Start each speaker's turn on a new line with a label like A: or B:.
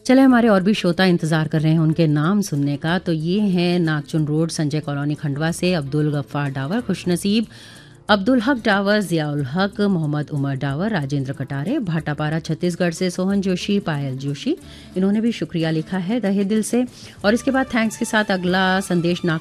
A: चले हमारे और भी श्रोता इंतज़ार कर रहे हैं उनके नाम सुनने का। तो ये हैं नागचुन रोड संजय कॉलोनी खंडवा से अब्दुल गफ्फार डावर, खुशनसीब अब्दुल हक डावर, ज़ियाउल हक, मोहम्मद उमर डावर, राजेंद्र कटारे, भाटापारा छत्तीसगढ़ से सोहन जोशी, पायल जोशी, इन्होंने भी शुक्रिया लिखा है तहे दिल से। और इसके बाद थैंक्स के साथ अगला संदेश